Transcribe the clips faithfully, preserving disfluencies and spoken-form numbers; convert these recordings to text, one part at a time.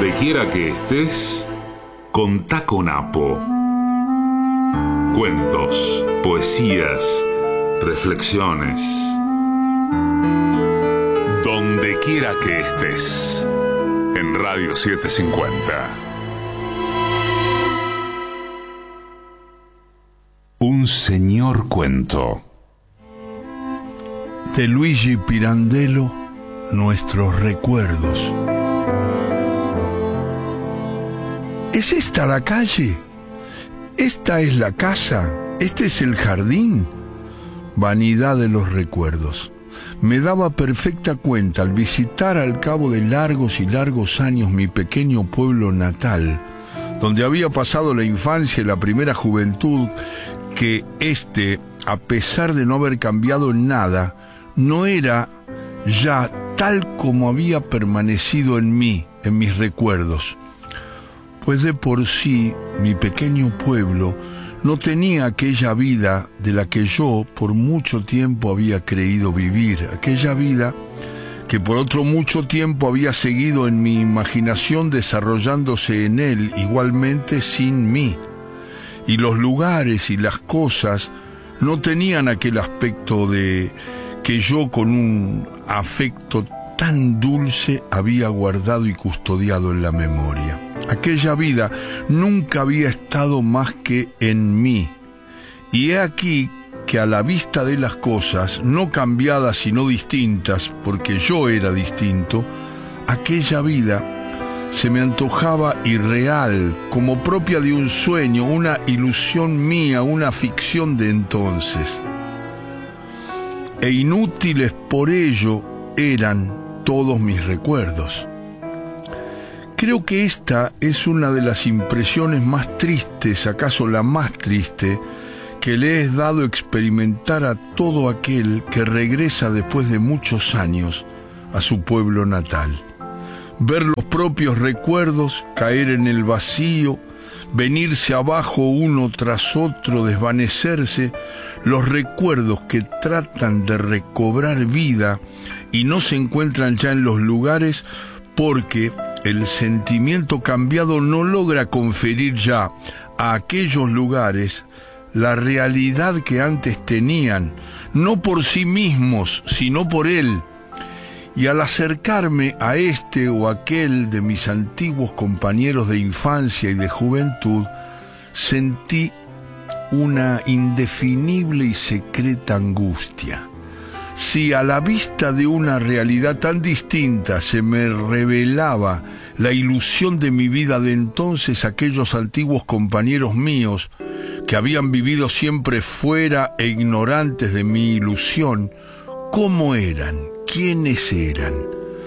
Donde quiera que estés, contá con Apo. Cuentos, poesías, reflexiones. Donde quiera que estés, en Radio setecientos cincuenta. Un señor cuento. De Luigi Pirandello, Nuestros recuerdos. ¿Es esta la calle? ¿Esta es la casa? ¿Este es el jardín? Vanidad de los recuerdos. Me daba perfecta cuenta al visitar al cabo de largos y largos años mi pequeño pueblo natal, donde había pasado la infancia y la primera juventud, que este, a pesar de no haber cambiado en nada, no era ya tal como había permanecido en mí, en mis recuerdos. Pues de por sí, mi pequeño pueblo no tenía aquella vida de la que yo por mucho tiempo había creído vivir, aquella vida que por otro mucho tiempo había seguido en mi imaginación desarrollándose en él igualmente sin mí. Y los lugares y las cosas no tenían aquel aspecto de que yo con un afecto tan dulce había guardado y custodiado en la memoria. Aquella vida nunca había estado más que en mí. Y he aquí que a la vista de las cosas, no cambiadas sino distintas, porque yo era distinto, aquella vida se me antojaba irreal, como propia de un sueño, una ilusión mía, una ficción de entonces. E inútiles por ello eran todos mis recuerdos. Creo que esta es una de las impresiones más tristes, acaso la más triste, que le es dado experimentar a todo aquel que regresa después de muchos años a su pueblo natal. Ver los propios recuerdos caer en el vacío, venirse abajo uno tras otro, desvanecerse, los recuerdos que tratan de recobrar vida y no se encuentran ya en los lugares porque el sentimiento cambiado no logra conferir ya a aquellos lugares la realidad que antes tenían, no por sí mismos, sino por él. Y al acercarme a este o aquel de mis antiguos compañeros de infancia y de juventud, sentí una indefinible y secreta angustia. Si a la vista de una realidad tan distinta se me revelaba la ilusión de mi vida de entonces, aquellos antiguos compañeros míos que habían vivido siempre fuera e ignorantes de mi ilusión, ¿cómo eran? ¿Quiénes eran?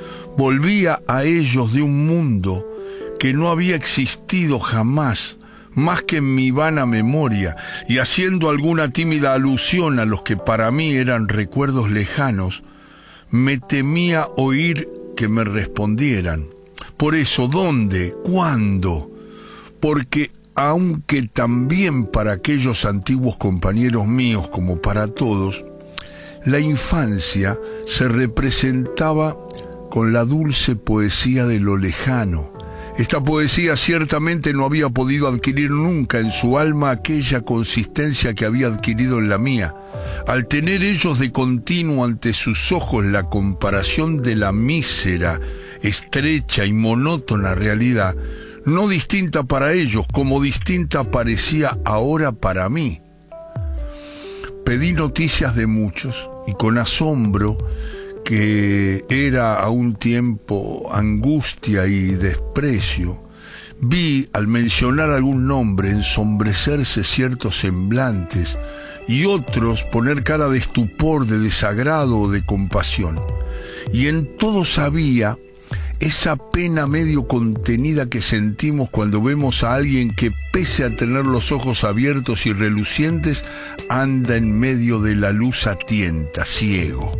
Volvía a ellos de un mundo que no había existido jamás, más que en mi vana memoria, y haciendo alguna tímida alusión a los que para mí eran recuerdos lejanos, me temía oír que me respondieran. Por eso, ¿dónde? ¿Cuándo? Porque aunque también para aquellos antiguos compañeros míos como para todos, la infancia se representaba con la dulce poesía de lo lejano. Esta poesía ciertamente no había podido adquirir nunca en su alma aquella consistencia que había adquirido en la mía. Al tener ellos de continuo ante sus ojos la comparación de la mísera, estrecha y monótona realidad, no distinta para ellos, como distinta parecía ahora para mí. Pedí noticias de muchos y con asombro, que era a un tiempo angustia y desprecio, vi al mencionar algún nombre ensombrecerse ciertos semblantes y otros poner cara de estupor, de desagrado o de compasión. Y en todos había esa pena medio contenida que sentimos cuando vemos a alguien que, pese a tener los ojos abiertos y relucientes, anda en medio de la luz a tienta, ciego.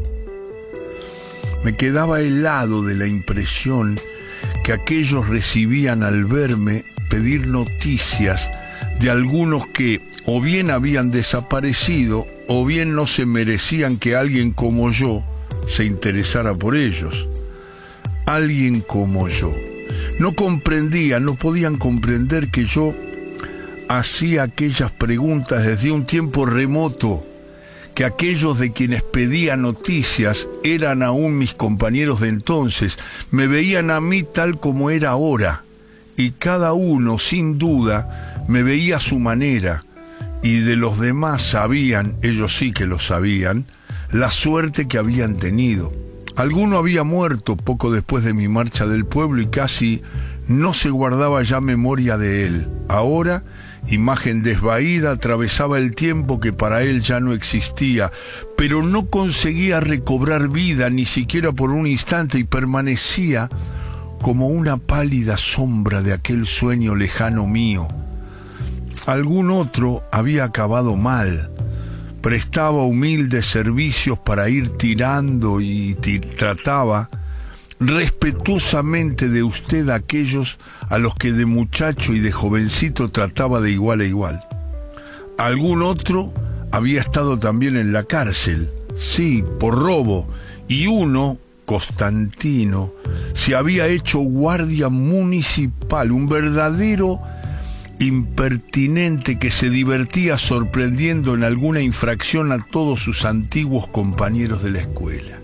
Me quedaba helado de la impresión que aquellos recibían al verme pedir noticias de algunos que o bien habían desaparecido o bien no se merecían que alguien como yo se interesara por ellos. Alguien como yo, No comprendían, no podían comprender que yo hacía aquellas preguntas desde un tiempo remoto, que aquellos de quienes pedía noticias eran aún mis compañeros de entonces, me veían a mí tal como era ahora, y cada uno, sin duda, me veía a su manera, y de los demás sabían, ellos sí que lo sabían, la suerte que habían tenido. Alguno había muerto poco después de mi marcha del pueblo y casi no se guardaba ya memoria de él. Ahora, imagen desvaída, atravesaba el tiempo que para él ya no existía, pero no conseguía recobrar vida ni siquiera por un instante y permanecía como una pálida sombra de aquel sueño lejano mío. Algún otro había acabado mal. Prestaba humildes servicios para ir tirando y trataba respetuosamente de usted a aquellos a los que de muchacho y de jovencito trataba de igual a igual. Algún otro había estado también en la cárcel, sí, por robo, y uno, Constantino, se había hecho guardia municipal, un verdadero impertinente que se divertía sorprendiendo en alguna infracción a todos sus antiguos compañeros de la escuela.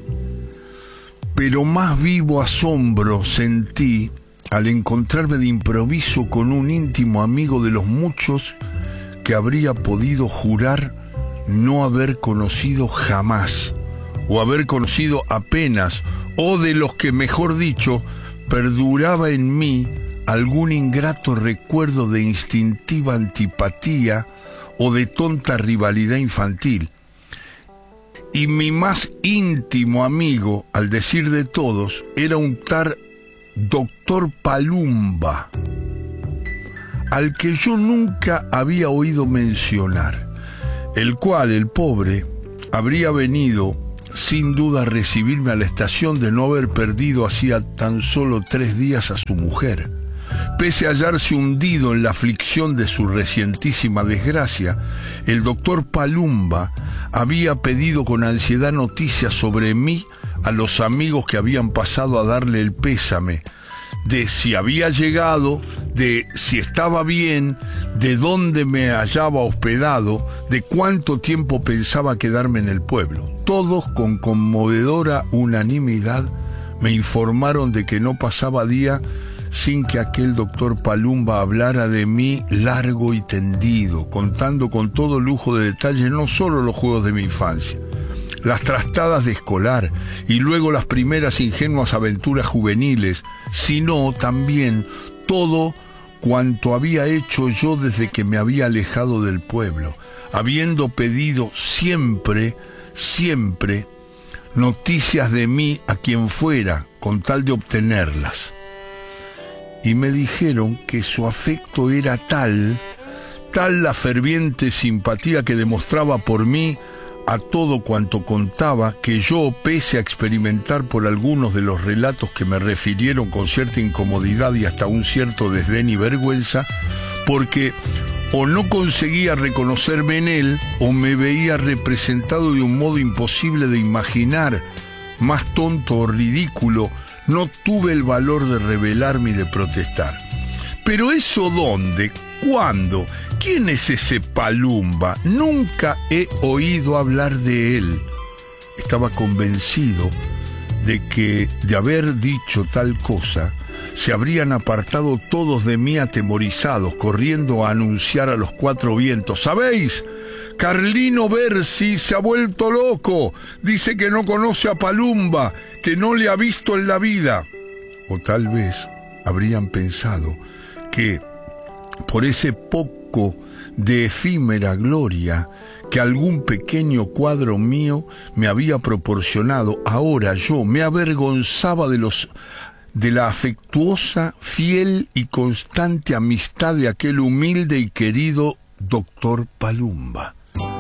Pero más vivo asombro sentí al encontrarme de improviso con un íntimo amigo de los muchos que habría podido jurar no haber conocido jamás, o haber conocido apenas, o de los que, mejor dicho, perduraba en mí algún ingrato recuerdo de instintiva antipatía o de tonta rivalidad infantil. Y mi más íntimo amigo, al decir de todos, era un tal doctor Palumba, al que yo nunca había oído mencionar, el cual, el pobre, habría venido sin duda a recibirme a la estación de no haber perdido hacía tan solo tres días a su mujer. Pese a hallarse hundido en la aflicción de su recientísima desgracia, el doctor Palumba había pedido con ansiedad noticias sobre mí a los amigos que habían pasado a darle el pésame, de si había llegado, de si estaba bien, de dónde me hallaba hospedado, de cuánto tiempo pensaba quedarme en el pueblo. Todos, con conmovedora unanimidad, me informaron de que no pasaba día sin que aquel doctor Palumba hablara de mí largo y tendido, contando con todo lujo de detalles no solo los juegos de mi infancia, las trastadas de escolar y luego las primeras ingenuas aventuras juveniles, sino también todo cuanto había hecho yo desde que me había alejado del pueblo, habiendo pedido siempre, siempre noticias de mí a quien fuera, con tal de obtenerlas. Y me dijeron que su afecto era tal, tal la ferviente simpatía que demostraba por mí a todo cuanto contaba, que yo, pese a experimentar por algunos de los relatos que me refirieron con cierta incomodidad y hasta un cierto desdén y vergüenza, porque o no conseguía reconocerme en él, o me veía representado de un modo imposible de imaginar, más tonto o ridículo, no tuve el valor de rebelarme y de protestar. ¿Pero eso dónde? ¿Cuándo? ¿Quién es ese Palumba? Nunca he oído hablar de él. Estaba convencido de que, de haber dicho tal cosa, se habrían apartado todos de mí atemorizados, corriendo a anunciar a los cuatro vientos: ¿sabéis? Carlino Bersi se ha vuelto loco, dice que no conoce a Palumba, que no le ha visto en la vida. O tal vez habrían pensado que por ese poco de efímera gloria que algún pequeño cuadro mío me había proporcionado, ahora yo me avergonzaba de los de la afectuosa, fiel y constante amistad de aquel humilde y querido doctor Palumba.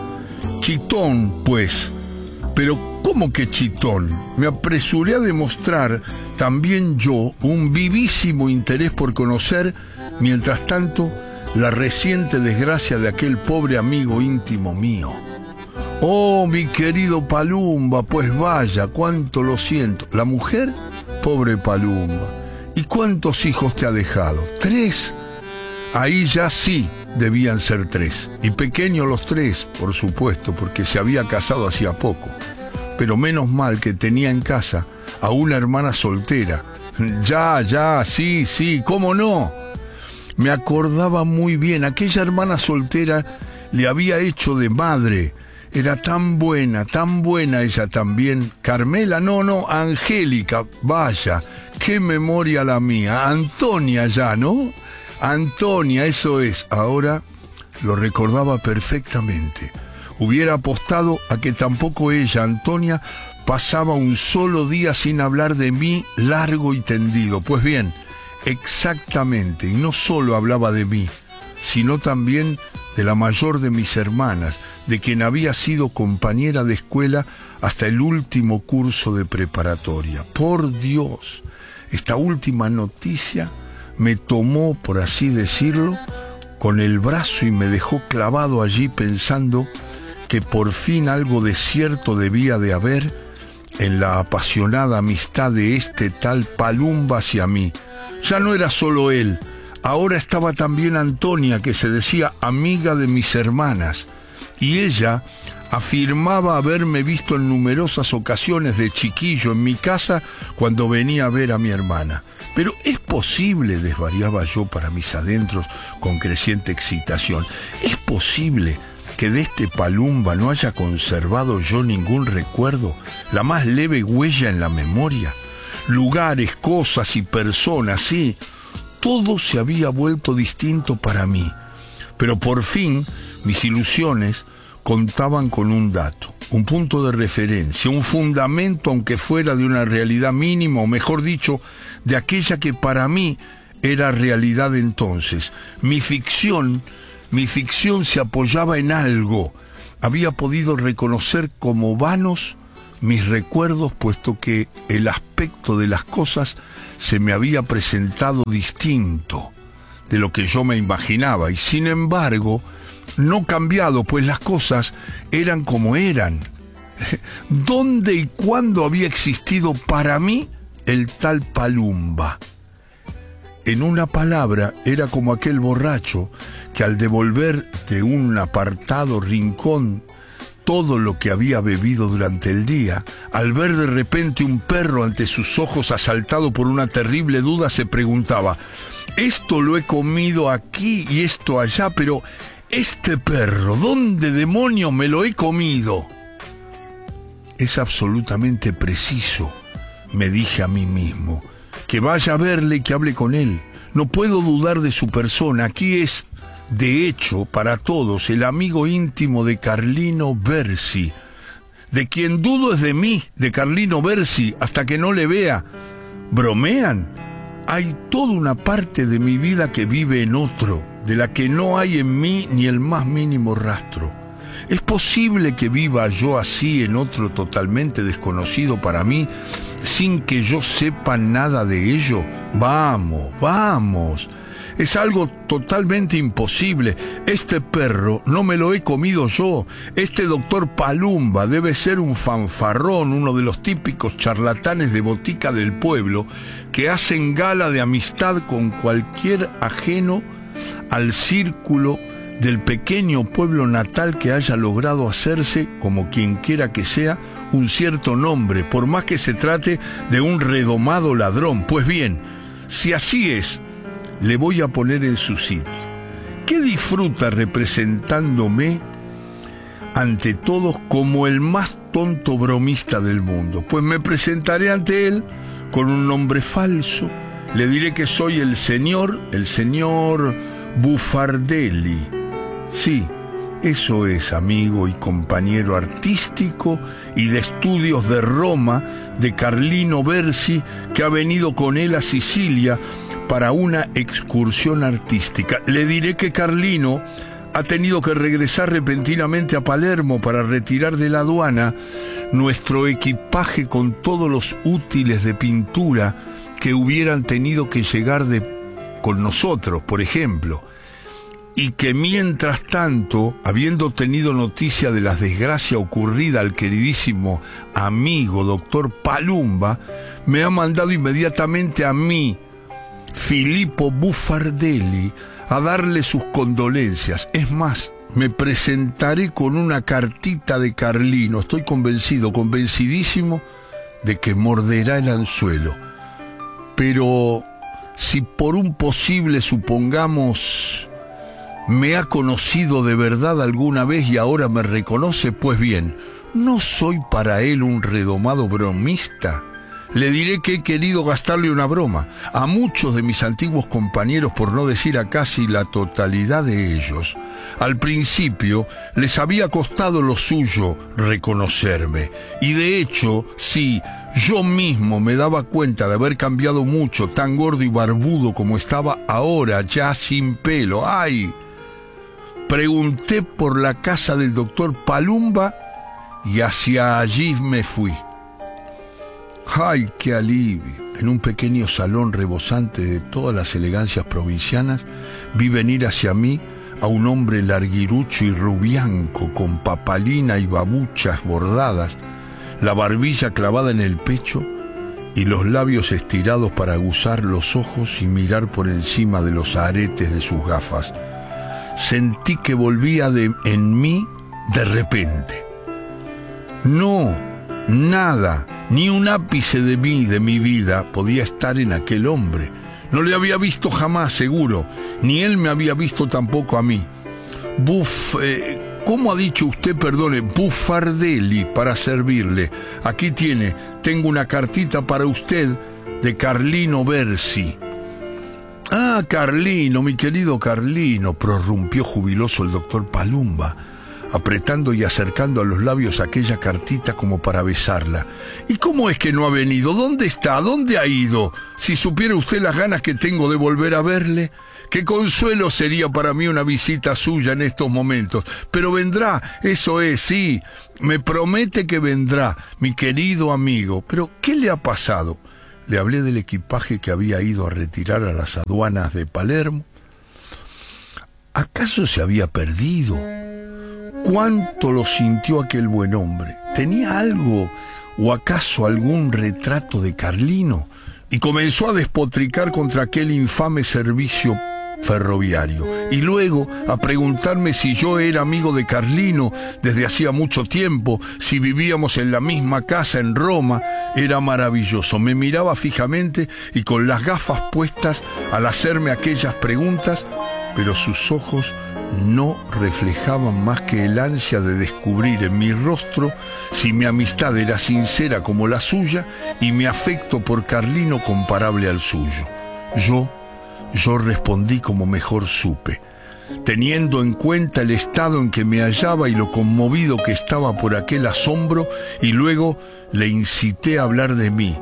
Chitón, pues. Pero ¿cómo que chitón? Me apresuré a demostrar también yo un vivísimo interés por conocer, mientras tanto, la reciente desgracia de aquel pobre amigo íntimo mío. Oh, mi querido Palumba, pues vaya, cuánto lo siento. ¿La mujer? Pobre Palumba. ¿Y cuántos hijos te ha dejado? ¿Tres? Ahí ya sí debían ser tres. Y pequeños los tres, por supuesto, porque se había casado hacía poco. Pero menos mal que tenía en casa a una hermana soltera. Ya, ya, sí, sí, ¿cómo no? Me acordaba muy bien, aquella hermana soltera le había hecho de madre. Era tan buena, tan buena ella también. Carmela, no, no, Angélica, vaya, qué memoria la mía. Antonia ya, ¿no? Antonia, eso es. Ahora lo recordaba perfectamente. Hubiera apostado a que tampoco ella, Antonia, pasaba un solo día sin hablar de mí largo y tendido. Pues bien, exactamente, y no solo hablaba de mí, sino también de la mayor de mis hermanas, de quien había sido compañera de escuela hasta el último curso de preparatoria. Por Dios, esta última noticia me tomó, por así decirlo, con el brazo y me dejó clavado allí pensando que por fin algo de cierto debía de haber en la apasionada amistad de este tal Palumba hacia mí. Ya no era solo él, ahora estaba también Antonia, que se decía amiga de mis hermanas, y ella afirmaba haberme visto en numerosas ocasiones de chiquillo en mi casa cuando venía a ver a mi hermana. Pero es posible, desvariaba yo para mis adentros con creciente excitación, es posible que de este Palumba no haya conservado yo ningún recuerdo, la más leve huella en la memoria. Lugares, cosas y personas, sí, todo se había vuelto distinto para mí. Pero por fin mis ilusiones contaban con un dato, un punto de referencia, un fundamento, aunque fuera de una realidad mínima, o mejor dicho, de aquella que para mí era realidad entonces. Mi ficción, mi ficción se apoyaba en algo. Había podido reconocer como vanos mis recuerdos, puesto que el aspecto de las cosas se me había presentado distinto de lo que yo me imaginaba, y sin embargo no cambiado, pues las cosas eran como eran. ¿Dónde y cuándo había existido para mí el tal Palumba? En una palabra, era como aquel borracho que al devolver de un apartado rincón todo lo que había bebido durante el día, al ver de repente un perro ante sus ojos asaltado por una terrible duda, se preguntaba: esto lo he comido aquí y esto allá, pero este perro, ¿dónde demonios me lo he comido? Es absolutamente preciso, me dije a mí mismo, que vaya a verle y que hable con él. No puedo dudar de su persona. Aquí es, de hecho, para todos, el amigo íntimo de Carlino Bersi. De quien dudo es de mí, de Carlino Bersi, hasta que no le vea. ¿Bromean? Hay toda una parte de mi vida que vive en otro, de la que no hay en mí ni el más mínimo rastro. ¿Es posible que viva yo así en otro totalmente desconocido para mí, sin que yo sepa nada de ello? Vamos, vamos. Es algo totalmente imposible. Este perro no me lo he comido yo. Este doctor Palumba debe ser un fanfarrón, uno de los típicos charlatanes de botica del pueblo que hacen gala de amistad con cualquier ajeno al círculo del pequeño pueblo natal que haya logrado hacerse, como quien quiera que sea, un cierto nombre, por más que se trate de un redomado ladrón. Pues bien, si así es, le voy a poner en su sitio. ¿Qué disfruta representándome ante todos como el más tonto bromista del mundo? Pues me presentaré ante él con un nombre falso. Le diré que soy el señor, el señor Bufardelli. Sí, eso es, amigo y compañero artístico y de estudios de Roma, de Carlino Bersi, que ha venido con él a Sicilia para una excursión artística. Le diré que Carlino ha tenido que regresar repentinamente a Palermo para retirar de la aduana nuestro equipaje con todos los útiles de pintura que hubieran tenido que llegar de, con nosotros, por ejemplo, y que mientras tanto, habiendo tenido noticia de la desgracia ocurrida al queridísimo amigo doctor Palumba, me ha mandado inmediatamente a mí Filippo Buffardelli a darle sus condolencias. Es más, me presentaré con una cartita de Carlino. Estoy convencido, convencidísimo de que morderá el anzuelo. Pero si por un posible, supongamos, me ha conocido de verdad alguna vez y ahora me reconoce, pues bien, ¿no soy para él un redomado bromista? Le diré que he querido gastarle una broma a muchos de mis antiguos compañeros, por no decir a casi la totalidad de ellos. Al principio les había costado lo suyo reconocerme, y de hecho, sí, yo mismo me daba cuenta de haber cambiado mucho, tan gordo y barbudo como estaba ahora, ya sin pelo. ¡Ay! Pregunté por la casa del doctor Palumba y hacia allí me fui. ¡Ay, qué alivio! En un pequeño salón rebosante de todas las elegancias provincianas, vi venir hacia mí a un hombre larguirucho y rubianco, con papalina y babuchas bordadas, la barbilla clavada en el pecho y los labios estirados para aguzar los ojos y mirar por encima de los aretes de sus gafas. Sentí que volvía de, en mí de repente. No, nada, ni un ápice de mí, de mi vida, podía estar en aquel hombre. No le había visto jamás, seguro, ni él me había visto tampoco a mí. Buff, eh, ¿cómo ha dicho usted, perdone? Buffardelli, para servirle. Aquí tiene, tengo una cartita para usted de Carlino Bersi. Ah, Carlino, mi querido Carlino, prorrumpió jubiloso el doctor Palumba, apretando y acercando a los labios aquella cartita como para besarla. ¿Y cómo es que no ha venido? ¿Dónde está? ¿Dónde ha ido? Si supiera usted las ganas que tengo de volver a verle. Qué consuelo sería para mí una visita suya en estos momentos. Pero vendrá, eso es, sí, me promete que vendrá, mi querido amigo. Pero, ¿qué le ha pasado? Le hablé del equipaje que había ido a retirar a las aduanas de Palermo. ¿Acaso se había perdido? ¿Cuánto lo sintió aquel buen hombre? ¿Tenía algo o acaso algún retrato de Carlino? Y comenzó a despotricar contra aquel infame servicio ferroviario. Y luego a preguntarme si yo era amigo de Carlino desde hacía mucho tiempo, si vivíamos en la misma casa en Roma. Era maravilloso. Me miraba fijamente y con las gafas puestas al hacerme aquellas preguntas, pero sus ojos no reflejaban más que el ansia de descubrir en mi rostro si mi amistad era sincera como la suya y mi afecto por Carlino comparable al suyo. Yo, yo respondí como mejor supe, teniendo en cuenta el estado en que me hallaba y lo conmovido que estaba por aquel asombro, y luego le incité a hablar de mí.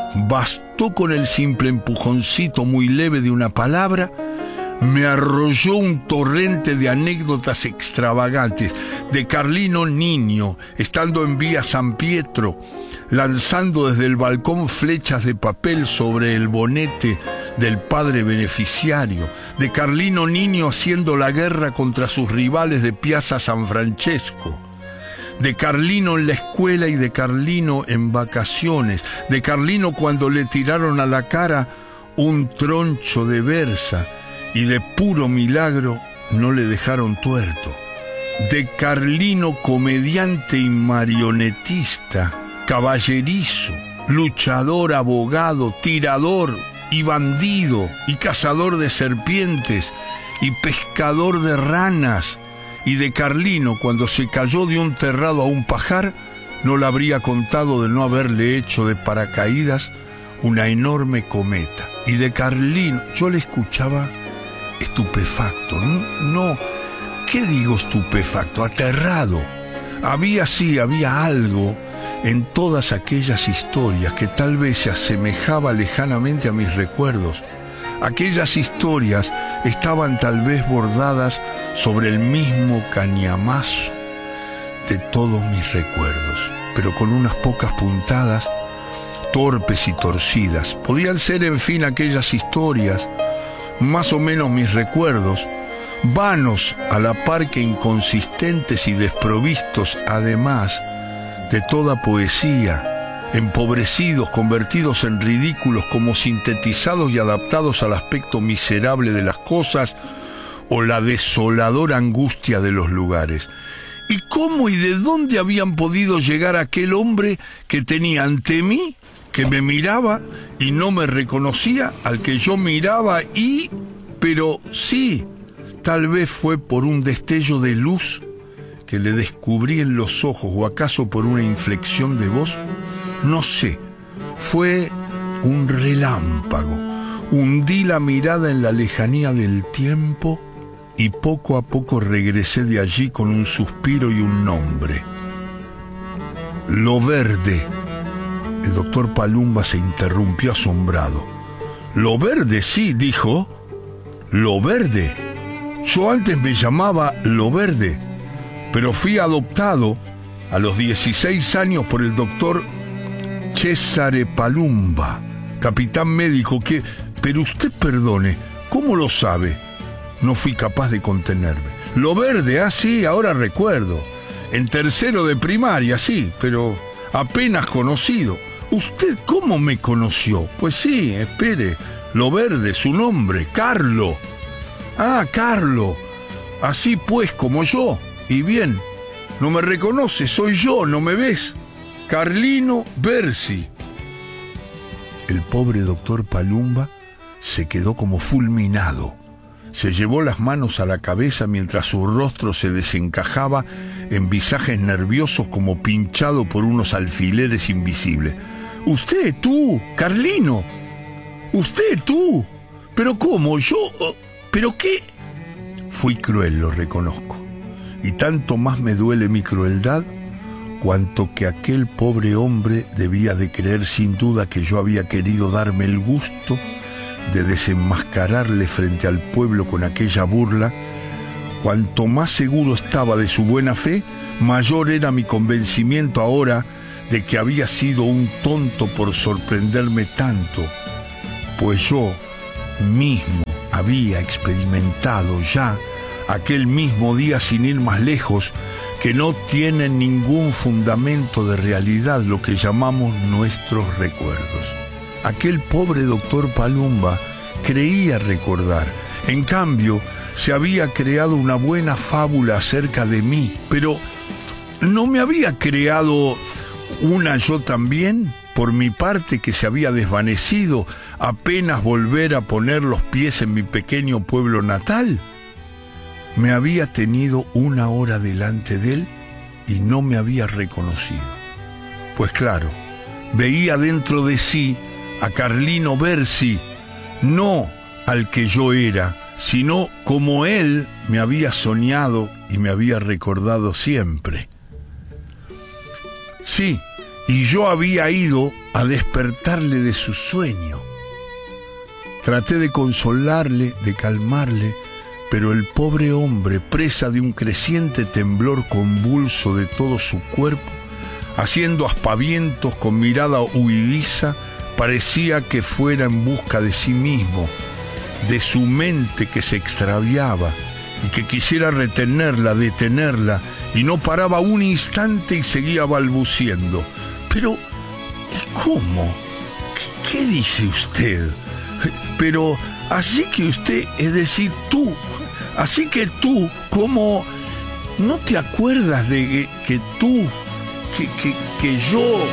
Bastó con el simple empujoncito muy leve de una palabra. Me arrolló un torrente de anécdotas extravagantes, de Carlino niño, estando en vía San Pietro, lanzando desde el balcón flechas de papel sobre el bonete del padre beneficiario, de Carlino niño haciendo la guerra contra sus rivales de Piazza San Francesco, de Carlino en la escuela y de Carlino en vacaciones, de Carlino cuando le tiraron a la cara un troncho de berza y de puro milagro no le dejaron tuerto, de Carlino comediante y marionetista, caballerizo, luchador, abogado, tirador y bandido y cazador de serpientes y pescador de ranas, y de Carlino cuando se cayó de un terrado a un pajar, no le habría contado de no haberle hecho de paracaídas una enorme cometa. Y de Carlino, yo le escuchaba estupefacto, no, no, ¿qué digo estupefacto? Aterrado. Había sí, había algo en todas aquellas historias que tal vez se asemejaba lejanamente a mis recuerdos. Aquellas historias estaban tal vez bordadas sobre el mismo cañamazo de todos mis recuerdos, pero con unas pocas puntadas, torpes y torcidas. Podían ser, en fin, aquellas historias, más o menos mis recuerdos, vanos a la par que inconsistentes y desprovistos, además, de toda poesía, empobrecidos, convertidos en ridículos, como sintetizados y adaptados al aspecto miserable de las cosas o la desoladora angustia de los lugares. ¿Y cómo y de dónde habían podido llegar aquel hombre que tenía ante mí, que me miraba y no me reconocía, al que yo miraba y... Pero sí, tal vez fue por un destello de luz que le descubrí en los ojos, o acaso por una inflexión de voz, no sé, fue un relámpago. Hundí la mirada en la lejanía del tiempo y poco a poco regresé de allí con un suspiro y un nombre. Lo Verde. El doctor Palumba se interrumpió asombrado. Lo Verde, sí, dijo. Lo Verde. Yo antes me llamaba Lo Verde, pero fui adoptado a los dieciséis años por el doctor Cesare Palumba, capitán médico que... Pero usted perdone, ¿cómo lo sabe? No fui capaz de contenerme. Lo Verde, ah, sí, ahora recuerdo. En tercero de primaria, sí, pero apenas conocido. ¿Usted cómo me conoció? Pues sí, espere. Lo Verde, su nombre, Carlo. Ah, Carlo. Así pues, como yo. Y bien, no me reconoce, soy yo, ¿no me ves? Carlino Bersi. El pobre doctor Palumba se quedó como fulminado. Se llevó las manos a la cabeza mientras su rostro se desencajaba en visajes nerviosos como pinchado por unos alfileres invisibles. «Usted, tú, Carlino. Usted, tú. ¿Pero cómo? ¿Yo? ¿Pero qué?» Fui cruel, lo reconozco. Y tanto más me duele mi crueldad cuanto que aquel pobre hombre debía de creer sin duda que yo había querido darme el gusto de desenmascararle frente al pueblo con aquella burla. Cuanto más seguro estaba de su buena fe, mayor era mi convencimiento ahora de que había sido un tonto por sorprenderme tanto, pues yo mismo había experimentado ya aquel mismo día, sin ir más lejos, que no tiene ningún fundamento de realidad lo que llamamos nuestros recuerdos. Aquel pobre doctor Palumba creía recordar. En cambio, se había creado una buena fábula acerca de mí, pero ¿no me había creado una yo también, por mi parte, que se había desvanecido apenas volver a poner los pies en mi pequeño pueblo natal? Me había tenido una hora delante de él y no me había reconocido. Pues claro, veía dentro de sí a Carlino Bersi, no al que yo era, sino como él me había soñado y me había recordado siempre. Sí, y yo había ido a despertarle de su sueño. Traté de consolarle, de calmarle, pero el pobre hombre, presa de un creciente temblor convulso de todo su cuerpo, haciendo aspavientos con mirada huidiza, parecía que fuera en busca de sí mismo, de su mente que se extraviaba y que quisiera retenerla, detenerla, y no paraba un instante y seguía balbuciendo. Pero, ¿y cómo? ¿Qué, qué dice usted? Pero, así que usted, es decir, tú, así que tú, ¿cómo no te acuerdas de que, que tú, que, que, que yo...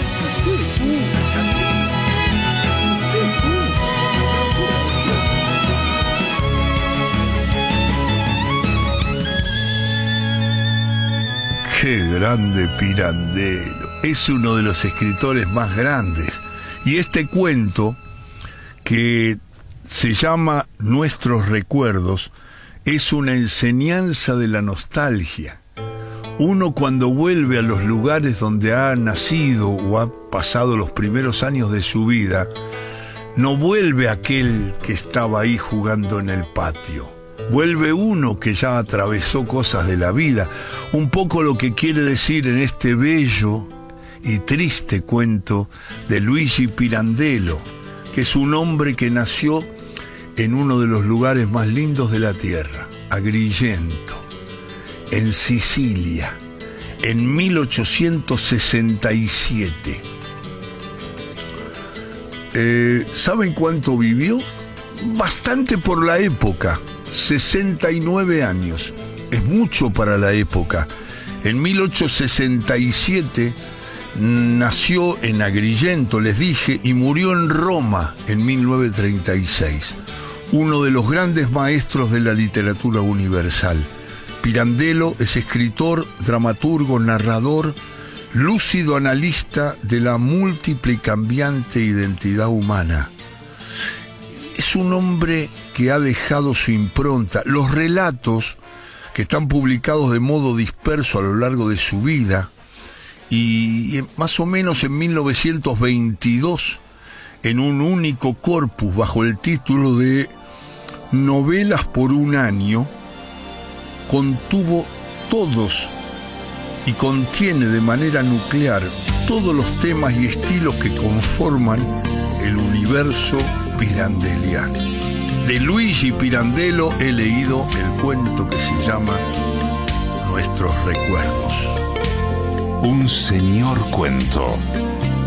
¡Qué grande Pirandello! Es uno de los escritores más grandes. Y este cuento, que se llama Nuestros Recuerdos, es una enseñanza de la nostalgia. Uno, cuando vuelve a los lugares donde ha nacido o ha pasado los primeros años de su vida, no vuelve aquel que estaba ahí jugando en el patio. Vuelve uno que ya atravesó cosas de la vida, un poco lo que quiere decir en este bello y triste cuento de Luigi Pirandello, que es un hombre que nació en uno de los lugares más lindos de la tierra, Agrigento, en Sicilia, en mil ochocientos sesenta y siete. Eh, ¿Saben cuánto vivió? Bastante por la época, sesenta y nueve años. Es mucho para la época. En mil ochocientos sesenta y siete nació en Agrigento, les dije, y murió en Roma en mil novecientos treinta y seis. Uno de los grandes maestros de la literatura universal. Pirandello es escritor, dramaturgo, narrador, lúcido analista de la múltiple y cambiante identidad humana. Es un hombre que ha dejado su impronta. Los relatos que están publicados de modo disperso a lo largo de su vida, y más o menos en mil novecientos veintidós, en un único corpus bajo el título de Novelas por un año, contuvo todos y contiene de manera nuclear todos los temas y estilos que conforman el universo pirandelliano. De Luigi Pirandello he leído el cuento que se llama Nuestros recuerdos. Un señor cuento